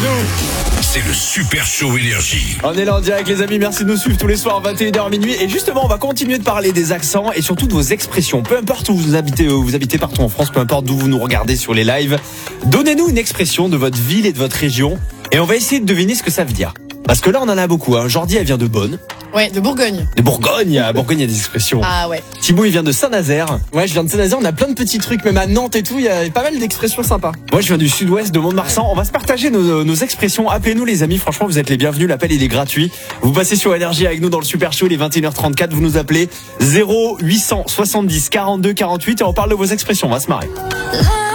nous. C'est le Super Show Énergie. On est là en direct les amis, merci de nous suivre tous les soirs 21h minuit. Et justement on va continuer de parler des accents et surtout de vos expressions. Peu importe où vous habitez partout en France, peu importe d'où vous nous regardez sur les lives. Donnez-nous une expression de votre ville et de votre région et on va essayer de deviner ce que ça veut dire. Parce que là on en a beaucoup, Jordi elle vient de Beaune. Ouais, de Bourgogne. De Bourgogne, à Bourgogne il y a des expressions. Ah ouais. Thibaut il vient de Saint-Nazaire. Ouais, je viens de Saint-Nazaire, on a plein de petits trucs, même à Nantes et tout, il y a pas mal d'expressions sympas. Moi je viens du sud-ouest de Mont-de-Marsan. On va se partager nos expressions. Appelez-nous les amis, franchement vous êtes les bienvenus. L'appel il est gratuit. Vous passez sur Énergie avec nous dans le Super Show, il est 21h34. Vous nous appelez 0870 42 48 et on parle de vos expressions. On va se marrer.